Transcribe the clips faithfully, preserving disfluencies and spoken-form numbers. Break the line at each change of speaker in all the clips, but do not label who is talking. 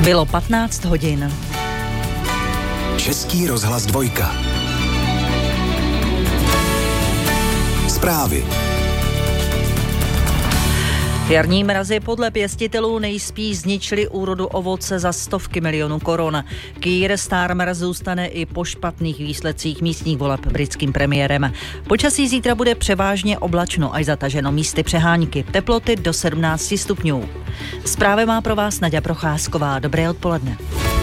Bylo patnáct hodin.
Český rozhlas dvojka. Zprávy.
Jarní mrazy podle pěstitelů nejspíš zničily úrodu ovoce za stovky milionů korun. Keir Starmer zůstane i po špatných výsledcích místních voleb britským premiérem. Počasí zítra bude převážně oblačno až zataženo, místy přehánky. Teploty do sedmnáct stupňů. Zprávy má pro vás Naďa Procházková. Dobré odpoledne.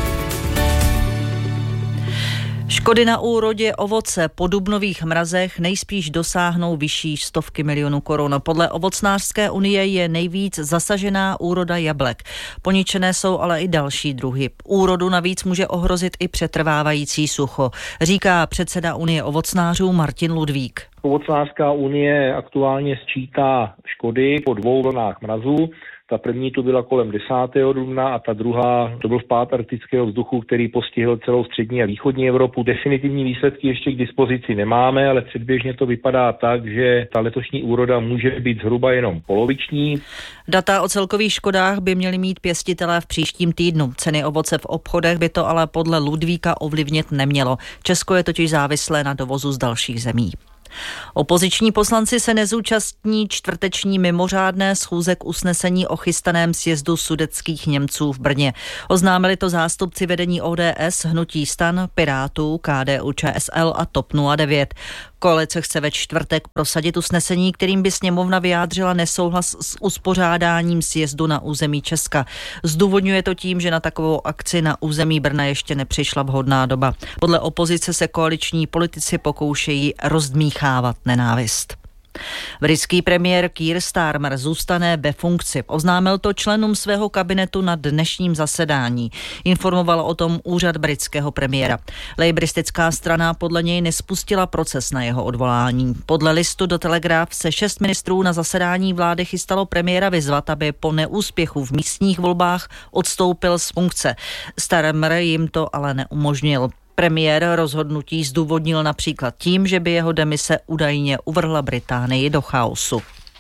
Škody na úrodě ovoce po dubnových mrazech nejspíš dosáhnou vyšší stovky milionů korun. Podle Ovocnářské unie je nejvíc zasažená úroda jablek. Poničené jsou ale i další druhy. Úrodu navíc může ohrozit i přetrvávající sucho, říká předseda Unie ovocnářů Martin Ludvík.
Ovocnářská unie aktuálně sčítá škody po dvou vlnách mrazů. Ta první tu byla kolem desátého dubna a ta druhá, to byl vpád arktického vzduchu, který postihl celou střední a východní Evropu. Definitivní výsledky ještě k dispozici nemáme, ale předběžně to vypadá tak, že ta letošní úroda může být zhruba jenom poloviční.
Data o celkových škodách by měli mít pěstitelé v příštím týdnu. Ceny ovoce v obchodech by to ale podle Ludvíka ovlivnit nemělo. Česko je totiž závislé na dovozu z dalších zemí. Opoziční poslanci se nezúčastní čtvrteční mimořádné schůze k usnesení o chystaném sjezdu sudetských Němců v Brně. Oznámili to zástupci vedení O D S, Hnutí STAN, Pirátů, K D U Č S L a T O P nula devět. Koalice chce ve čtvrtek prosadit usnesení, kterým by sněmovna vyjádřila nesouhlas s uspořádáním sjezdu na území Česka. Zdůvodňuje to tím, že na takovou akci na území Brna ještě nepřišla vhodná doba. Podle opozice se koaliční politici pokoušejí rozdmíchávat nenávist. Britský premiér Keir Starmer zůstane ve funkci. Oznámil to členům svého kabinetu na dnešním zasedání. Informoval o tom úřad britského premiéra. Lejbristická strana podle něj nespustila proces na jeho odvolání. Podle listu do Telegraph se šest ministrů na zasedání vlády chystalo premiéra vyzvat, aby po neúspěchu v místních volbách odstoupil z funkce. Starmer jim to ale neumožnil. Premiér rozhodnutí zdůvodnil například tím, že by jeho demise údajně uvrhla Británii do chaosu.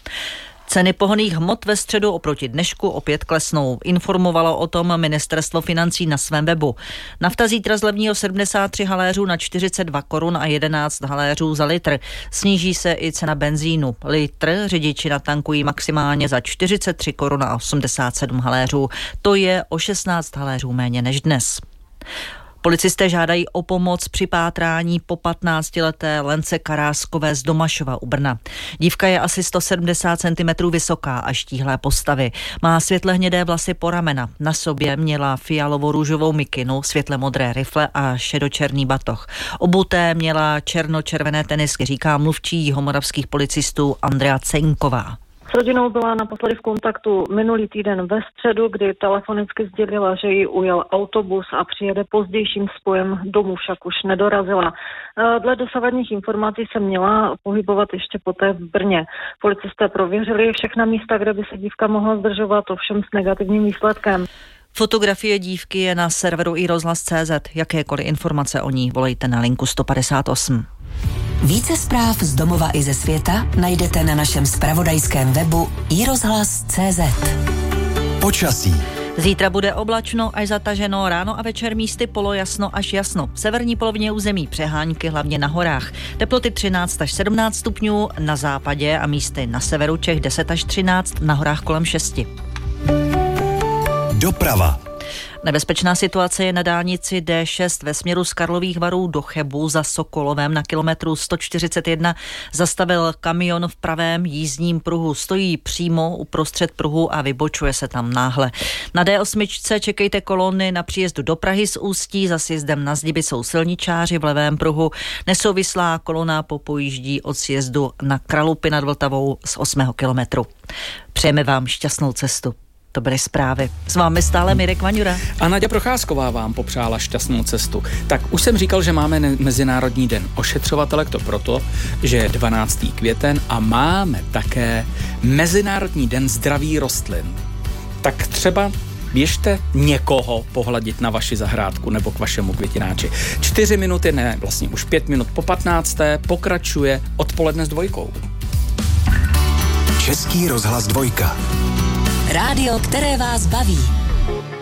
Ceny pohonných hmot ve středu oproti dnešku opět klesnou. Informovalo o tom ministerstvo financí na svém webu. Nafta zítra zlevní o sedmdesát tři haléřů na čtyřicet dva korun a jedenáct haléřů za litr. Sníží se i cena benzínu. Litr řidiči natankují maximálně za čtyřicet tři korun a osmdesát sedm haléřů. To je o šestnáct haléřů méně než dnes. Policisté žádají o pomoc při pátrání po patnáctileté Lence Karáskové z Domašova u Brna. Dívka je asi sto sedmdesát centimetrů vysoká a štíhlé postavy. Má světle hnědé vlasy po ramena. Na sobě měla fialovo-růžovou mikinu, světle modré rifle a šedočerný batoh. Obuté měla černočervené tenisky, říká mluvčí jihomoravských policistů Andrea Cenková.
S rodinou byla naposledy v kontaktu minulý týden ve středu, kdy telefonicky sdělila, že ji ujel autobus a přijede pozdějším spojem domů, však už nedorazila. Dle dosavadních informací se měla pohybovat ještě poté v Brně. Policisté prověřili všechna místa, kde by se dívka mohla zdržovat, ovšem s negativním výsledkem.
Fotografie dívky je na serveru i rozhlas tečka cé zet. Jakékoliv informace o ní volejte na linku sto padesát osm.
Více zpráv z domova i ze světa najdete na našem zpravodajském webu i rozhlas tečka cé zet.
Počasí.
Zítra bude oblačno až zataženo, ráno a večer místy polojasno až jasno. V severní polovině území přehánky, hlavně na horách. Teploty třináct až sedmnáct stupňů, na západě a místy na severu Čech deset až třináct, na horách kolem šesti.
Doprava.
Nebezpečná situace je na dálnici D šest ve směru z Karlových Varů do Chebu za Sokolovem na kilometru sto čtyřicet jedna. Zastavil kamion v pravém jízdním pruhu. Stojí přímo uprostřed pruhu a vybočuje se tam náhle. Na D osm čekejte kolony na příjezdu do Prahy z Ústí. Za sjezdem na Zdiby jsou silničáři v levém pruhu. Nesouvislá kolona popojíždí od sjezdu na Kralupy nad Vltavou z osmého kilometru. Přejeme vám šťastnou cestu. To byly zprávy. S vámi stále Mirek Vaňura.
A Naďa Procházková vám popřála šťastnou cestu. Tak už jsem říkal, že máme Mezinárodní den ošetřovatelek, to proto, že je dvanáctý květen a máme také Mezinárodní den zdraví rostlin. Tak třeba běžte někoho pohladit na vaši zahrádku nebo k vašemu květináči. Čtyři minuty, ne, vlastně už pět minut po patnácté pokračuje Odpoledne s dvojkou.
Český rozhlas dvojka.
Rádio, které vás baví.